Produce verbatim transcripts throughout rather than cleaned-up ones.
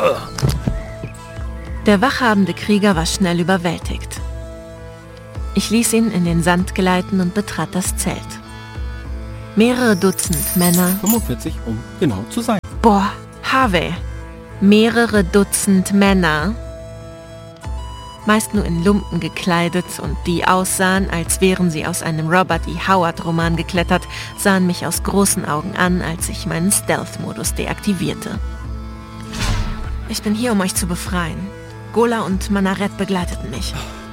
Der wachhabende Krieger war schnell überwältigt. Ich ließ ihn in den Sand gleiten und betrat das Zelt. Mehrere Dutzend Männer... fünfundvierzig, um genau zu sein. Boah, Harvey. Mehrere Dutzend Männer, meist nur in Lumpen gekleidet und die aussahen, als wären sie aus einem Robert E. Howard-Roman geklettert, sahen mich aus großen Augen an, als ich meinen Stealth-Modus deaktivierte. Ich bin hier, um euch zu befreien. Gola und Manaret begleiteten mich.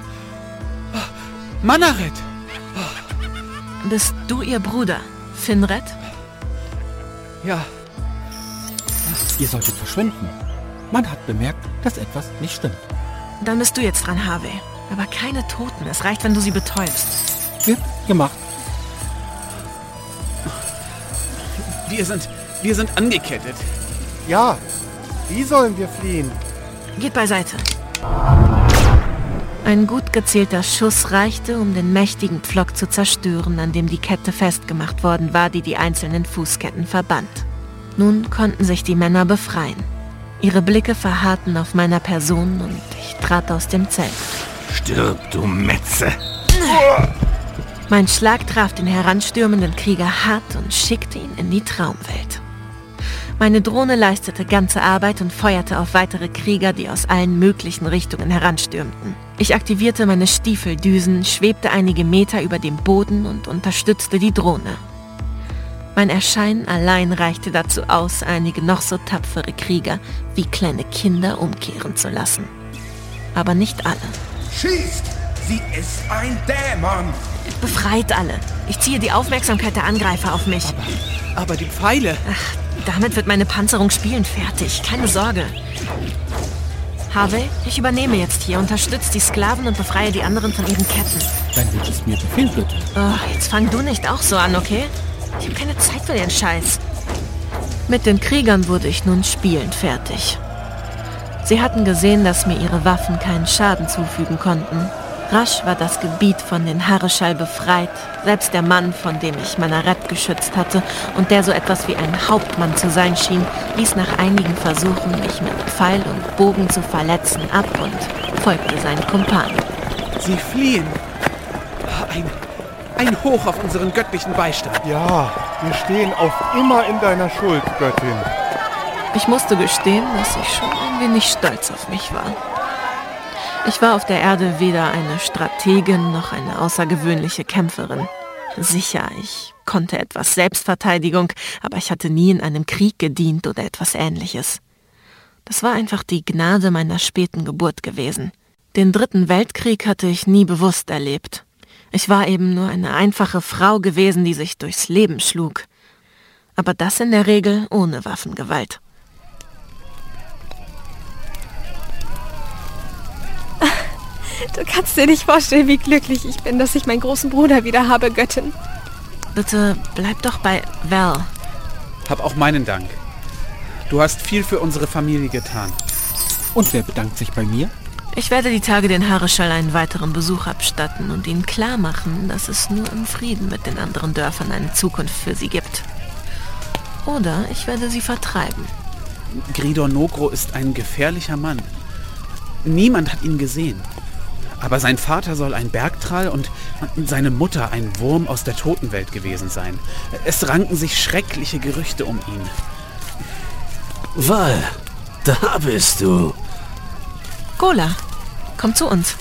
Manaret! Bist du ihr Bruder, Finred? Ja. Ihr solltet verschwinden. Man hat bemerkt, dass etwas nicht stimmt. Dann bist du jetzt dran, Harvey. Aber keine Toten. Es reicht, wenn du sie betäubst. Wird gemacht. Wir sind, wir sind angekettet. Ja, wie sollen wir fliehen? Geht beiseite. Ein gut gezielter Schuss reichte, um den mächtigen Pflock zu zerstören, an dem die Kette festgemacht worden war, die die einzelnen Fußketten verband. Nun konnten sich die Männer befreien. Ihre Blicke verharrten auf meiner Person und ich trat aus dem Zelt. Stirb, du Metze! Mein Schlag traf den heranstürmenden Krieger hart und schickte ihn in die Traumwelt. Meine Drohne leistete ganze Arbeit und feuerte auf weitere Krieger, die aus allen möglichen Richtungen heranstürmten. Ich aktivierte meine Stiefeldüsen, schwebte einige Meter über dem Boden und unterstützte die Drohne. Mein Erscheinen allein reichte dazu aus, einige noch so tapfere Krieger wie kleine Kinder umkehren zu lassen. Aber nicht alle. Schießt! Sie ist ein Dämon! Befreit alle. Ich ziehe die Aufmerksamkeit der Angreifer auf mich. Aber, aber die Pfeile... Ach, damit wird meine Panzerung spielend fertig. Keine Sorge. Harvey, ich übernehme jetzt hier, unterstütze die Sklaven und befreie die anderen von ihren Ketten. Dein Wunsch ist mir Befehl, bitte. Oh, jetzt fang du nicht auch so an, okay? Ich habe keine Zeit für den Scheiß. Mit den Kriegern wurde ich nun spielend fertig. Sie hatten gesehen, dass mir ihre Waffen keinen Schaden zufügen konnten. Rasch war das Gebiet von den Hareschall befreit. Selbst der Mann, von dem ich Manaret geschützt hatte und der so etwas wie ein Hauptmann zu sein schien, ließ nach einigen Versuchen, mich mit Pfeil und Bogen zu verletzen, ab und folgte seinen Kumpanen. Sie fliehen. Ein, ein Hoch auf unseren göttlichen Beistand. Ja, wir stehen auf immer in deiner Schuld, Göttin. Ich musste gestehen, dass ich schon ein wenig stolz auf mich war. Ich war auf der Erde weder eine Strategin noch eine außergewöhnliche Kämpferin. Sicher, ich konnte etwas Selbstverteidigung, aber ich hatte nie in einem Krieg gedient oder etwas Ähnliches. Das war einfach die Gnade meiner späten Geburt gewesen. Den Dritten Weltkrieg hatte ich nie bewusst erlebt. Ich war eben nur eine einfache Frau gewesen, die sich durchs Leben schlug. Aber das in der Regel ohne Waffengewalt. Du kannst dir nicht vorstellen, wie glücklich ich bin, dass ich meinen großen Bruder wieder habe, Göttin. Bitte bleib doch bei Val. Hab auch meinen Dank. Du hast viel für unsere Familie getan. Und wer bedankt sich bei mir? Ich werde die Tage den Hareschall einen weiteren Besuch abstatten und ihnen klar machen, dass es nur im Frieden mit den anderen Dörfern eine Zukunft für sie gibt. Oder ich werde sie vertreiben. Gridor Nogro ist ein gefährlicher Mann. Niemand hat ihn gesehen. Aber sein Vater soll ein Bergtrall und seine Mutter ein Wurm aus der Totenwelt gewesen sein. Es ranken sich schreckliche Gerüchte um ihn. Val, da bist du. Gola, komm zu uns.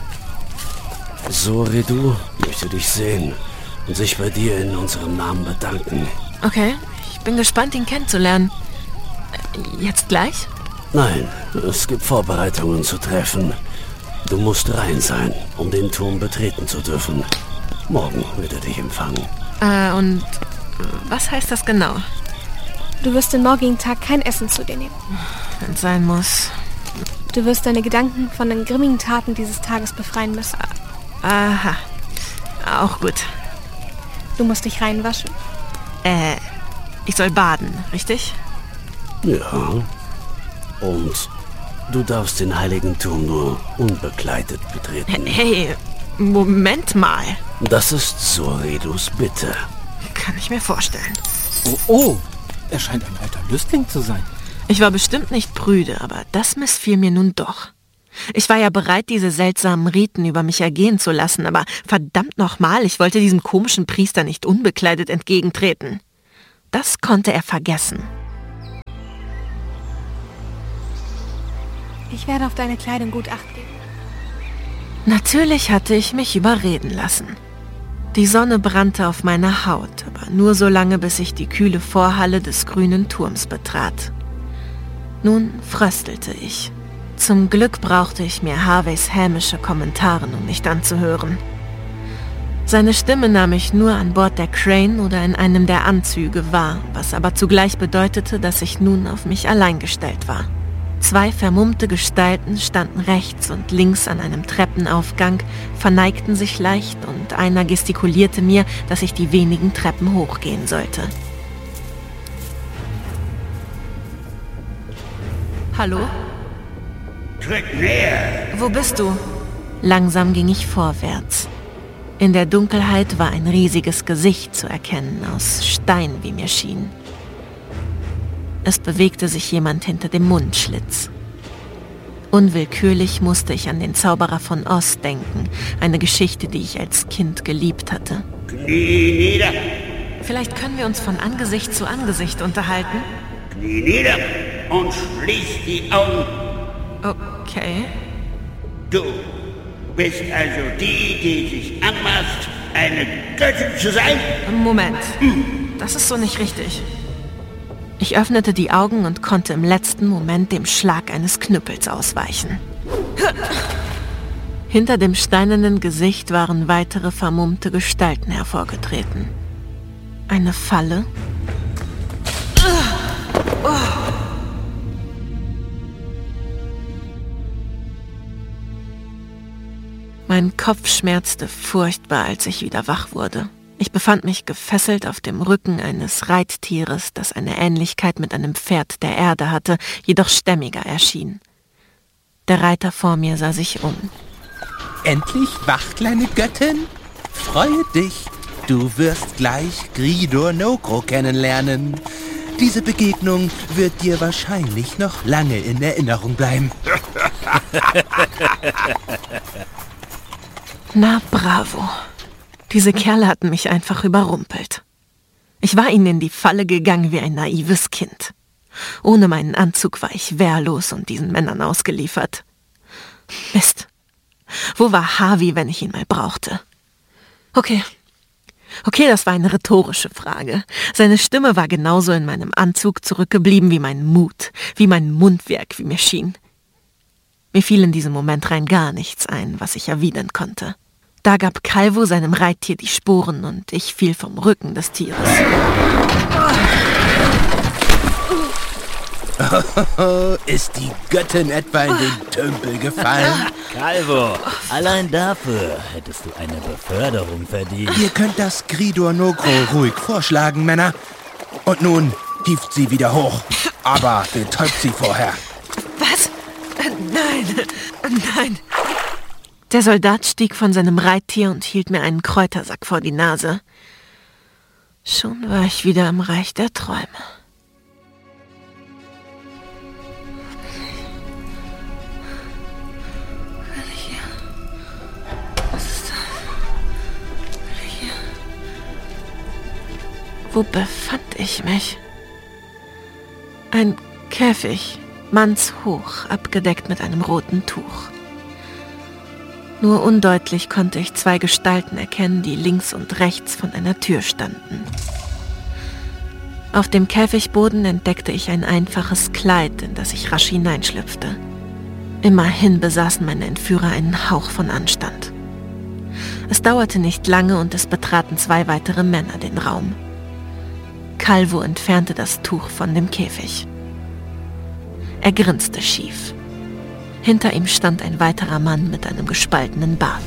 Soridu möchte dich sehen und sich bei dir in unserem Namen bedanken. Okay, ich bin gespannt, ihn kennenzulernen. Jetzt gleich? Nein, es gibt Vorbereitungen zu treffen. Du musst rein sein, um den Turm betreten zu dürfen. Morgen wird er dich empfangen. Äh, und was heißt das genau? Du wirst den morgigen Tag kein Essen zu dir nehmen. Wenn es sein muss. Du wirst deine Gedanken von den grimmigen Taten dieses Tages befreien müssen. Aha, auch gut. Du musst dich reinwaschen. Äh, ich soll baden, richtig? Ja. Und du darfst den heiligen Turm nur unbekleidet betreten. Hey, Moment mal. Das ist Soridus Bitte. Kann ich mir vorstellen. Oh, oh, er scheint ein alter Lüstling zu sein. Ich war bestimmt nicht prüde, aber das missfiel mir nun doch. Ich war ja bereit, diese seltsamen Riten über mich ergehen zu lassen, aber verdammt nochmal, ich wollte diesem komischen Priester nicht unbekleidet entgegentreten. Das konnte er vergessen. Ich werde auf deine Kleidung gut Acht geben. Natürlich hatte ich mich überreden lassen. Die Sonne brannte auf meiner Haut, aber nur so lange, bis ich die kühle Vorhalle des grünen Turms betrat. Nun fröstelte ich. Zum Glück brauchte ich mir Harveys hämische Kommentare nun nicht anzuhören. Seine Stimme nahm ich nur an Bord der Crane oder in einem der Anzüge wahr, was aber zugleich bedeutete, dass ich nun auf mich allein gestellt war. Zwei vermummte Gestalten standen rechts und links an einem Treppenaufgang, verneigten sich leicht und einer gestikulierte mir, dass ich die wenigen Treppen hochgehen sollte. Hallo? Tritt näher! Wo bist du? Langsam ging ich vorwärts. In der Dunkelheit war ein riesiges Gesicht zu erkennen, aus Stein, wie mir schien. Es bewegte sich jemand hinter dem Mundschlitz. Unwillkürlich musste ich an den Zauberer von Oz denken, eine Geschichte, die ich als Kind geliebt hatte. Knie nieder! Vielleicht können wir uns von Angesicht zu Angesicht unterhalten? Knie nieder und schließ die Augen. Okay. Du bist also die, die sich anmaßt, eine Göttin zu sein? Moment, das ist so nicht richtig. Ich öffnete die Augen und konnte im letzten Moment dem Schlag eines Knüppels ausweichen. Hinter dem steinernen Gesicht waren weitere vermummte Gestalten hervorgetreten. Eine Falle? Oh. Mein Kopf schmerzte furchtbar, als ich wieder wach wurde. Ich befand mich gefesselt auf dem Rücken eines Reittieres, das eine Ähnlichkeit mit einem Pferd der Erde hatte, jedoch stämmiger erschien. Der Reiter vor mir sah sich um. Endlich wach, kleine Göttin? Freue dich, du wirst gleich Gridor Nogro kennenlernen. Diese Begegnung wird dir wahrscheinlich noch lange in Erinnerung bleiben. Na bravo. Diese Kerle hatten mich einfach überrumpelt. Ich war ihnen in die Falle gegangen wie ein naives Kind. Ohne meinen Anzug war ich wehrlos und diesen Männern ausgeliefert. Mist. Wo war Harvey, wenn ich ihn mal brauchte? Okay. Okay, das war eine rhetorische Frage. Seine Stimme war genauso in meinem Anzug zurückgeblieben wie mein Mut, wie mein Mundwerk, wie mir schien. Mir fiel in diesem Moment rein gar nichts ein, was ich erwidern konnte. Da gab Calvo seinem Reittier die Sporen und ich fiel vom Rücken des Tieres. Oh, ist die Göttin etwa in den Tümpel gefallen? Calvo, allein dafür hättest du eine Beförderung verdient. Ihr könnt das Gridor Nogro ruhig vorschlagen, Männer. Und nun hieft sie wieder hoch, aber betäubt sie vorher. Was? Nein, nein. Der Soldat stieg von seinem Reittier und hielt mir einen Kräutersack vor die Nase. Schon war ich wieder im Reich der Träume. Wo befand ich mich? Ein Käfig, mannshoch, abgedeckt mit einem roten Tuch. Nur undeutlich konnte ich zwei Gestalten erkennen, die links und rechts von einer Tür standen. Auf dem Käfigboden entdeckte ich ein einfaches Kleid, in das ich rasch hineinschlüpfte. Immerhin besaßen meine Entführer einen Hauch von Anstand. Es dauerte nicht lange und es betraten zwei weitere Männer den Raum. Calvo entfernte das Tuch von dem Käfig. Er grinste schief. Hinter ihm stand ein weiterer Mann mit einem gespaltenen Bart.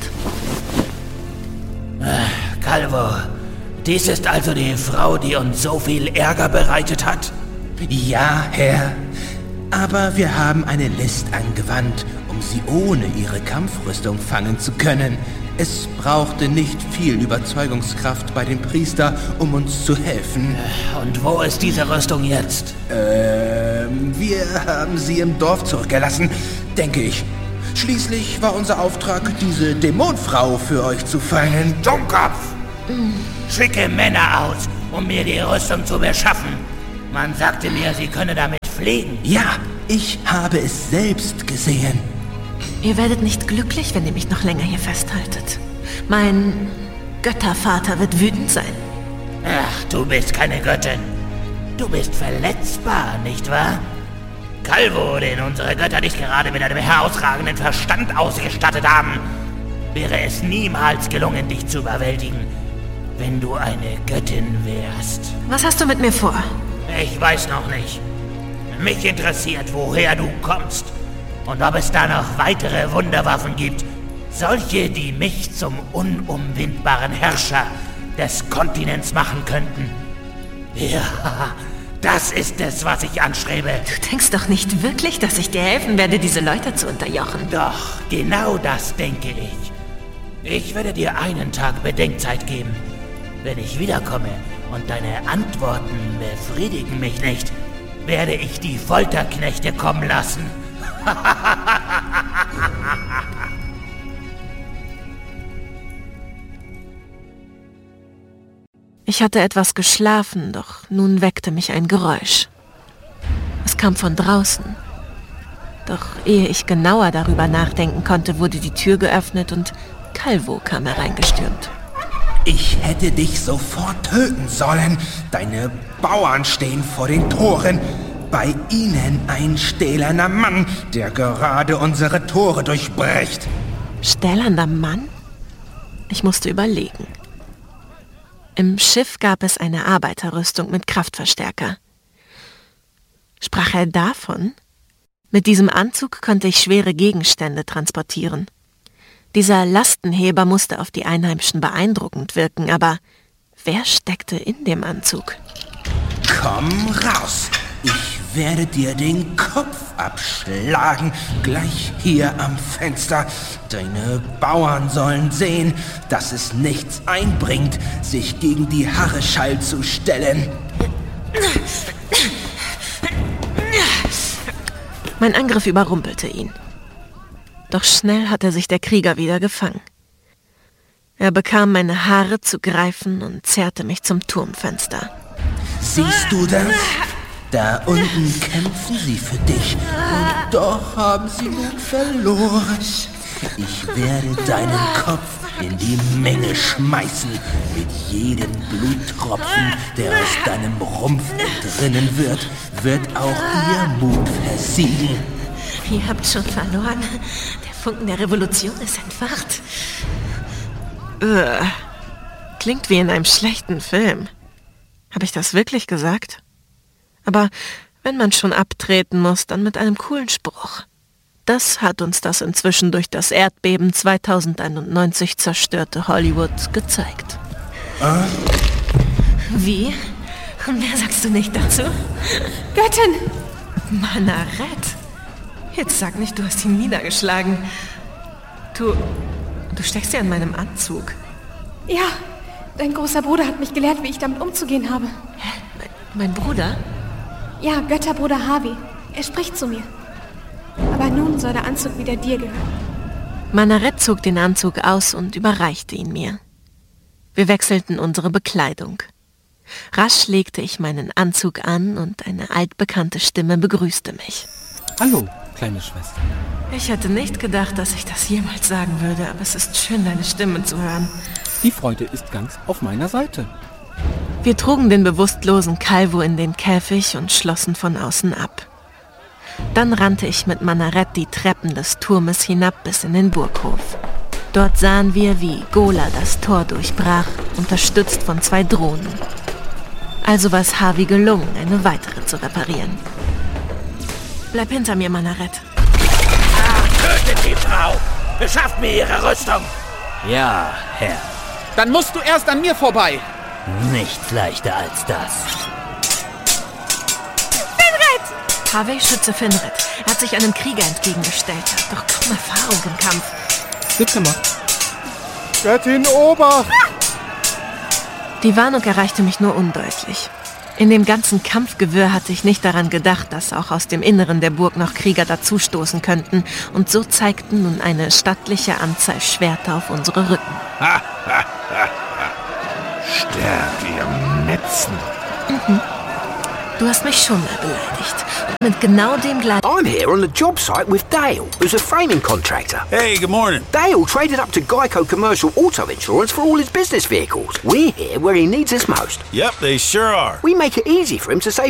Calvo, dies ist also die Frau, die uns so viel Ärger bereitet hat? Ja, Herr. Aber wir haben eine List angewandt, um sie ohne ihre Kampfrüstung fangen zu können. Es brauchte nicht viel Überzeugungskraft bei dem Priester, um uns zu helfen. Und wo ist diese Rüstung jetzt? Ähm, wir haben sie im Dorf zurückgelassen, denke ich. Schließlich war unser Auftrag, diese Dämonfrau für euch zu fangen. Dummkopf! Schicke Männer aus, um mir die Rüstung zu beschaffen. Man sagte mir, sie könne damit fliegen. Ja, ich habe es selbst gesehen. Ihr werdet nicht glücklich, wenn ihr mich noch länger hier festhaltet. Mein Göttervater wird wütend sein. Ach, du bist keine Göttin. Du bist verletzbar, nicht wahr? Calvo, den unsere Götter dich gerade mit einem herausragenden Verstand ausgestattet haben, wäre es niemals gelungen, dich zu überwältigen, wenn du eine Göttin wärst. Was hast du mit mir vor? Ich weiß noch nicht. Mich interessiert, woher du kommst und ob es da noch weitere Wunderwaffen gibt. Solche, die mich zum unumwindbaren Herrscher des Kontinents machen könnten. Ja, das ist es, was ich anstrebe. Du denkst doch nicht wirklich, dass ich dir helfen werde, diese Leute zu unterjochen? Doch, genau das denke ich. Ich werde dir einen Tag Bedenkzeit geben. Wenn ich wiederkomme und deine Antworten befriedigen mich nicht, werde ich die Folterknechte kommen lassen. Ich hatte etwas geschlafen, doch nun weckte mich ein Geräusch. Es kam von draußen. Doch ehe ich genauer darüber nachdenken konnte, wurde die Tür geöffnet und Calvo kam hereingestürmt. Ich hätte dich sofort töten sollen. Deine Bauern stehen vor den Toren. Bei ihnen ein stählerner Mann, der gerade unsere Tore durchbricht. Stählerner Mann? Ich musste überlegen. Im Schiff gab es eine Arbeiterrüstung mit Kraftverstärker. Sprach er davon? Mit diesem Anzug konnte ich schwere Gegenstände transportieren. Dieser Lastenheber musste auf die Einheimischen beeindruckend wirken, aber wer steckte in dem Anzug? Komm raus! Ich werde dir den Kopf abschlagen, gleich hier am Fenster. Deine Bauern sollen sehen, dass es nichts einbringt, sich gegen die Harreschall zu stellen. Mein Angriff überrumpelte ihn. Doch schnell hatte sich der Krieger wieder gefangen. Er bekam meine Haare zu greifen und zerrte mich zum Turmfenster. Siehst du das? Da unten kämpfen sie für dich. Und doch haben sie nun verloren. Ich werde deinen Kopf in die Menge schmeißen. Mit jedem Bluttropfen, der aus deinem Rumpf entrinnen wird, wird auch ihr Mut versiegen. Ihr habt schon verloren. Der Funken der Revolution ist entfacht. Ugh. Klingt wie in einem schlechten Film. Habe ich das wirklich gesagt? Aber wenn man schon abtreten muss, dann mit einem coolen Spruch. Das hat uns das inzwischen durch das Erdbeben zweitausendeinundneunzig zerstörte Hollywood gezeigt. Ah? Wie? Und mehr sagst du nicht dazu? Göttin! Manaret! Jetzt sag nicht, du hast ihn niedergeschlagen. Du... du steckst ja in meinem Anzug. Ja, dein großer Bruder hat mich gelehrt, wie ich damit umzugehen habe. Hä? Mein Bruder? Ja, Götterbruder Harvey. Er spricht zu mir. Aber nun soll der Anzug wieder dir gehören. Manaret zog den Anzug aus und überreichte ihn mir. Wir wechselten unsere Bekleidung. Rasch legte ich meinen Anzug an und eine altbekannte Stimme begrüßte mich. Hallo, kleine Schwester. Ich hätte nicht gedacht, dass ich das jemals sagen würde, aber es ist schön, deine Stimme zu hören. Die Freude ist ganz auf meiner Seite. Wir trugen den bewusstlosen Calvo in den Käfig und schlossen von außen ab. Dann rannte ich mit Manaret die Treppen des Turmes hinab bis in den Burghof. Dort sahen wir, wie Gola das Tor durchbrach, unterstützt von zwei Drohnen. Also war es Harvey gelungen, eine weitere zu reparieren. Bleib hinter mir, Manaret. Ah, tötet die Frau! Beschafft mir ihre Rüstung! Ja, Herr. Dann musst du erst an mir vorbei. Nichts leichter als das. Finred! Harvey, Schütze Finred. Er hat sich einem Krieger entgegengestellt. Er hat doch kaum Erfahrung im Kampf. Gut gemacht. Göttin, Obacht! Die Warnung erreichte mich nur undeutlich. In dem ganzen Kampfgewirr hatte ich nicht daran gedacht, dass auch aus dem Inneren der Burg noch Krieger dazustoßen könnten. Und so zeigten nun eine stattliche Anzahl Schwerter auf unsere Rücken. Stärke, ihr Metzen. Mhm. Du hast mich schon mal beleidigt. Und mit genau dem gleichen... I'm here on the job site with Dale, who's a framing contractor. Hey, good morning. Dale traded up to Geico Commercial Auto Insurance for all his business vehicles. We're here where he needs us most. Yep, they sure are. We make it easy for him to save